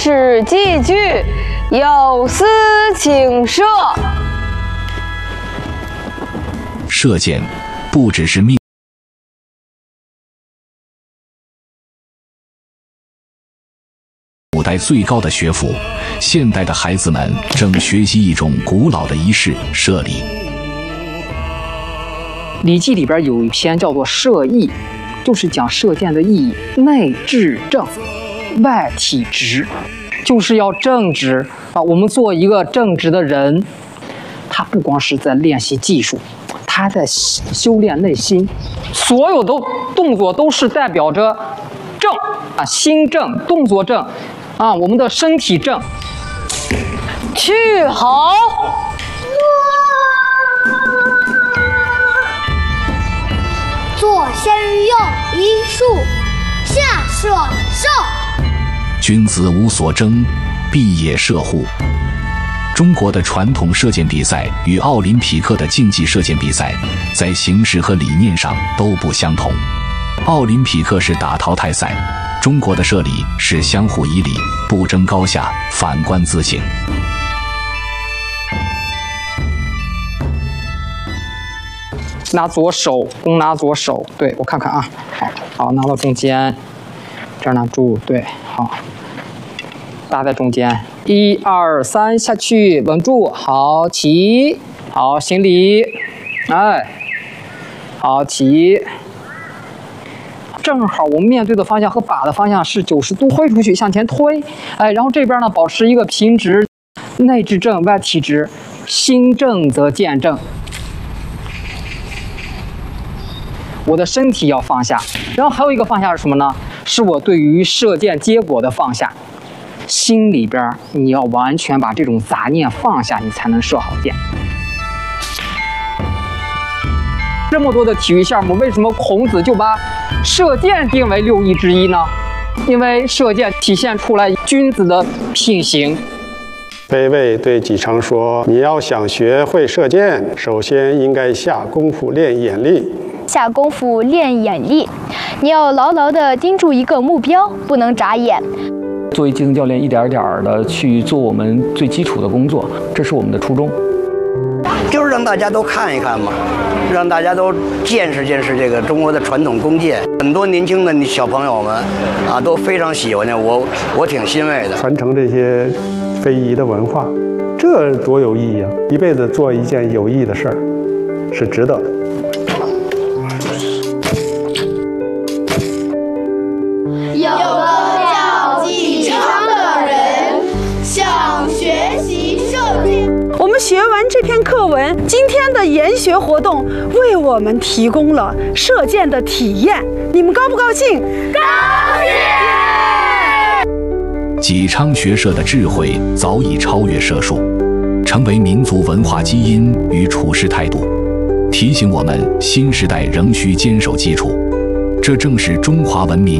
史记句，有司请射。 射箭不只是命。古代最高的学府，现代的孩子们正学习一种古老的仪式——射礼。 《礼记》里边有一篇叫做《射义》，就是讲射箭的意义。内治正，外体直，就是要正直啊！我们做一个正直的人，他不光是在练习技术，他在修炼内心，所有的动作都是代表着正啊，心正，动作正啊，我们的身体正。 去好。 左先右一竖，下射射。 君子无所争，必也射乎？中国的传统射箭比赛与奥林匹克的竞技射箭比赛，在形式和理念上都不相同。奥林匹克是打淘汰赛，中国的射礼是相互以礼，不争高下，反观自省。 拿左手，弓拿左手，对，我看看啊，好，拿到中间，这儿拿住，对，好，搭在中间，1、2、3，下去，稳住，好，起，好，行礼，哎，好，起，正好我们面对的方向和靶的方向是90度挥出去，向前推，哎，然后这边呢保持一个平直，内至正，外体直，心正则箭正。我的身体要放下，然后还有一个放下是什么呢？是我对于射箭结果的放下。心里边你要完全把这种杂念放下，你才能射好箭。这么多的体育项目，为什么孔子就把射箭定为6艺之一呢？因为射箭体现出来君子的品行。 北魏对纪昌说：“你要想学会射箭，首先应该下功夫练眼力。” 下功夫练眼力，你要牢牢地盯住一个目标，不能眨眼。 作为基层教练，一点点的去做我们最基础的工作，这是我们的初衷。 就是让大家都看一看嘛，让大家都见识见识这个中国的传统弓箭。很多年轻的小朋友们啊，都非常喜欢的，我挺欣慰的。 传承这些非遗的文化，这多有意义啊！一辈子做一件有意义的事儿，是值得的。 有了叫纪昌的人，想学习射箭。 我们学完这篇课文，今天的研学活动为我们提供了射箭的体验，你们高不高兴？ 高兴！ 纪昌学射的智慧早已超越射术，成为民族文化基因与处事态度，提醒我们新时代仍需坚守基础。这正是中华文明